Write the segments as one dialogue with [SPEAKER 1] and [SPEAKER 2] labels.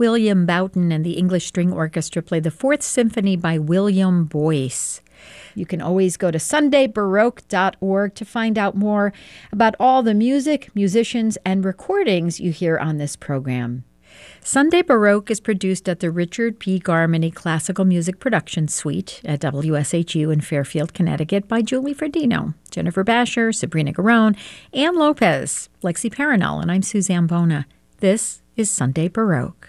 [SPEAKER 1] William Boughton and the English String Orchestra play the Fourth Symphony by William Boyce. You can always go to sundaybaroque.org to find out more about all the music, musicians, and recordings you hear on this program. Sunday Baroque is produced at the Richard P. Garmany Classical Music Production Suite at WSHU in Fairfield, Connecticut by Julie Ferdino, Jennifer Basher, Sabrina Garone, Ann Lopez, Lexi Paranel, and I'm Suzanne Bona. This is Sunday Baroque.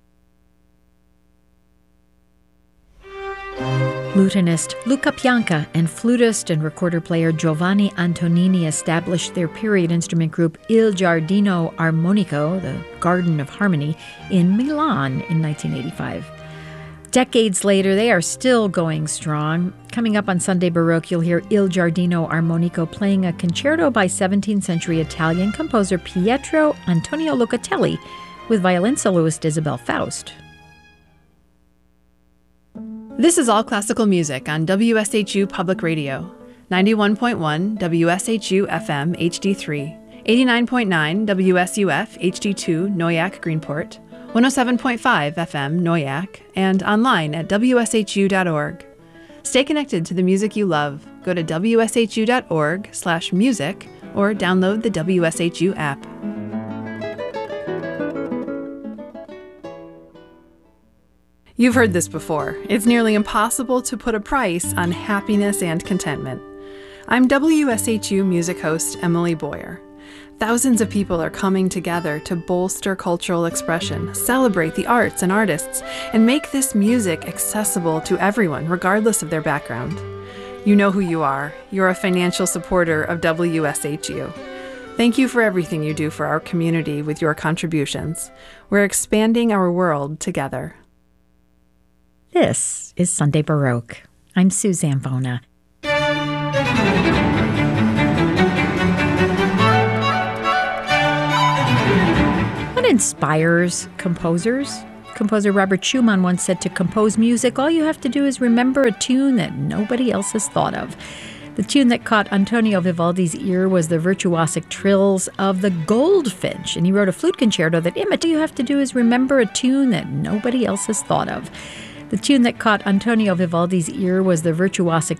[SPEAKER 1] Lutenist Luca Pianca and flutist and recorder player Giovanni Antonini established their period instrument group Il Giardino Armonico, the Garden of Harmony, in Milan in 1985. Decades later, they are still going strong. Coming up on Sunday Baroque, you'll hear Il Giardino Armonico playing a concerto by 17th century Italian composer Pietro Antonio Locatelli with violin soloist Isabel Faust.
[SPEAKER 2] This is All Classical Music on WSHU Public Radio, 91.1 WSHU FM HD3, 89.9 WSUF HD2 Noyak Greenport, 107.5 FM Noyak, and online at WSHU.org. Stay connected to the music you love. Go to WSHU.org/music or download the WSHU app. You've heard this before. It's nearly impossible to put a price on happiness and contentment. I'm WSHU music host Emily Boyer. Thousands of people are coming together to bolster cultural expression, celebrate the arts and artists, and make this music accessible to everyone, regardless of their background. You know who you are. You're a financial supporter of WSHU. Thank you for everything you do for our community with your contributions. We're expanding our world together.
[SPEAKER 1] This is Sunday Baroque. I'm Suzanne Bona. What inspires composers? Composer Robert Schumann once said, to compose music, all you have to do is remember a tune that nobody else has thought of. The tune that caught Antonio Vivaldi's ear was the virtuosic trills of the Goldfinch, and he wrote a flute concerto that imitates. All you have to do is remember a tune that nobody else has thought of. The tune that caught Antonio Vivaldi's ear was the virtuosic